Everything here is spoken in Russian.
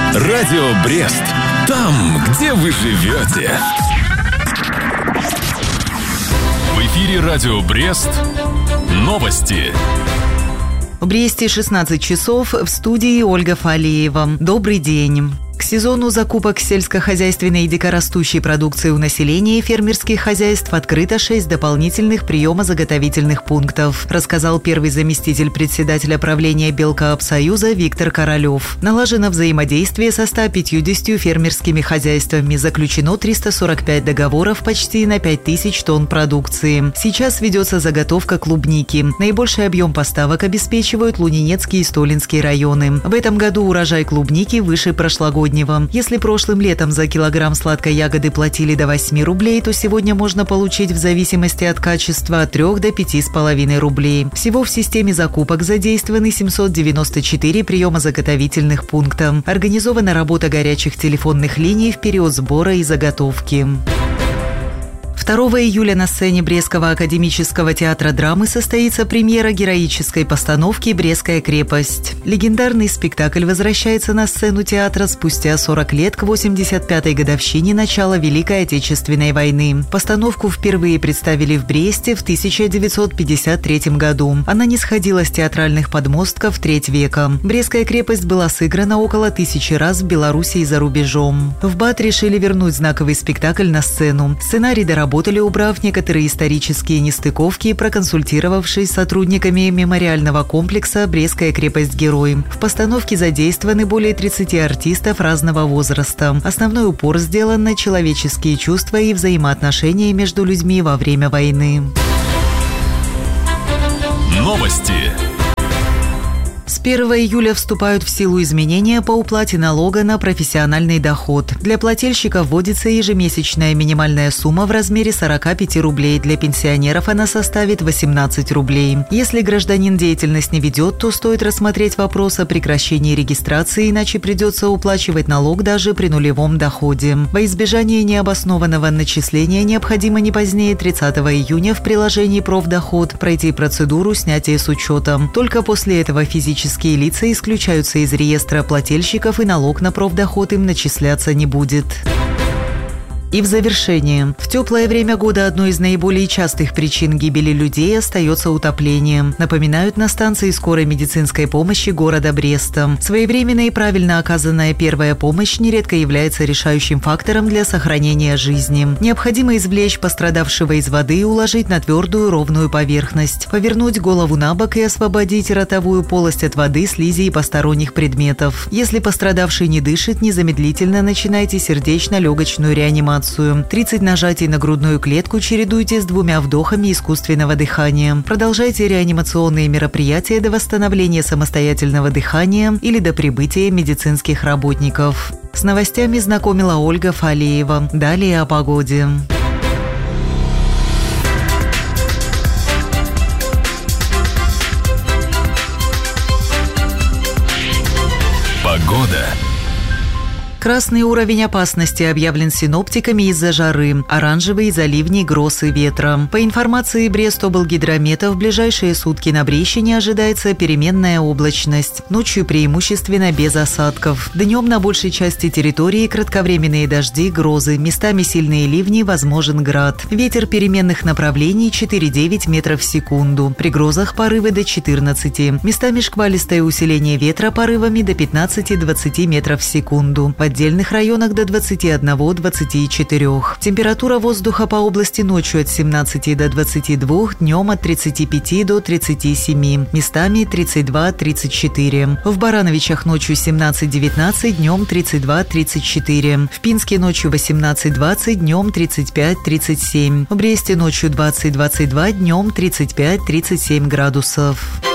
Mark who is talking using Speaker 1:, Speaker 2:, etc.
Speaker 1: Радио Брест. Там, где вы живете. В эфире Радио Брест. Новости.
Speaker 2: В Бресте 16 часов, в студии Ольга Фалеева. Добрый день. К сезону закупок сельскохозяйственной и дикорастущей продукции у населения и фермерских хозяйств открыто 6 дополнительных приемо-заготовительных пунктов, рассказал первый заместитель председателя правления Белкоопсоюза Виктор Королев. Налажено взаимодействие со 150 фермерскими хозяйствами, заключено 345 договоров почти на 5000 тонн продукции. Сейчас ведется заготовка клубники. Наибольший объем поставок обеспечивают Лунинецкий и Столинский районы. В этом году урожай клубники выше прошлогоднего. Если прошлым летом за килограмм сладкой ягоды платили до 8 рублей, то сегодня можно получить в зависимости от качества от 3 до 5,5 рублей. Всего в системе закупок задействованы 794 приемо-заготовительных пункта. Организована работа горячих телефонных линий в период сбора и заготовки. 2 июля на сцене Брестского академического театра драмы состоится премьера героической постановки «Брестская крепость». Легендарный спектакль возвращается на сцену театра спустя 40 лет к 85-й годовщине начала Великой Отечественной войны. Постановку впервые представили в Бресте в 1953 году. Она не сходила с театральных подмостков треть века. «Брестская крепость» была сыграна около 1000 раз в Беларуси и за рубежом. В БАТ решили вернуть знаковый спектакль на сцену. Сценарий доработали, убрав некоторые исторические нестыковки и проконсультировавшись с сотрудниками мемориального комплекса «Брестская крепость-герой». В постановке задействованы более 30 артистов разного возраста. Основной упор сделан на человеческие чувства и взаимоотношения между людьми во время войны.
Speaker 1: Новости.
Speaker 2: С 1 июля вступают в силу изменения по уплате налога на профессиональный доход. Для плательщика вводится ежемесячная минимальная сумма в размере 45 рублей. Для пенсионеров она составит 18 рублей. Если гражданин деятельность не ведет, то стоит рассмотреть вопрос о прекращении регистрации, иначе придется уплачивать налог даже при нулевом доходе. Во избежание необоснованного начисления необходимо не позднее 30 июня в приложении «Профдоход» пройти процедуру снятия с учета. Только после этого физические лица исключаются из реестра плательщиков, и налог на профдоход им начисляться не будет. И в завершение. В теплое время года одной из наиболее частых причин гибели людей остается утопление. Напоминают на станции скорой медицинской помощи города Бреста. Своевременная и правильно оказанная первая помощь нередко является решающим фактором для сохранения жизни. Необходимо извлечь пострадавшего из воды и уложить на твердую ровную поверхность. Повернуть голову на бок и освободить ротовую полость от воды, слизи и посторонних предметов. Если пострадавший не дышит, незамедлительно начинайте сердечно-легочную реанимацию. 30 нажатий на грудную клетку чередуйте с 2 вдохами искусственного дыхания. Продолжайте реанимационные мероприятия до восстановления самостоятельного дыхания или до прибытия медицинских работников. С новостями знакомила Ольга Фалеева. Далее о погоде.
Speaker 1: Погода.
Speaker 2: Красный уровень опасности объявлен синоптиками из-за жары, оранжевый из-за ливней, гроз и ветра. По информации Брестоблгидромета, в ближайшие сутки на Брещине ожидается переменная облачность. Ночью преимущественно без осадков. Днем на большей части территории кратковременные дожди, грозы, местами сильные ливни, возможен град. Ветер переменных направлений 4,9 метров в секунду. При грозах порывы до 14. Местами шквалистое усиление ветра порывами до 15-20 метров в секунду. В отдельных районах до 21-24. Температура воздуха по области ночью от 17 до 22, днем от 35 до 37, местами 32-34. В Барановичах ночью 17-19, днем 32-34. В Пинске ночью 18-20, днем 35-37. В Бресте ночью 20-22, днем 35-37 градусов.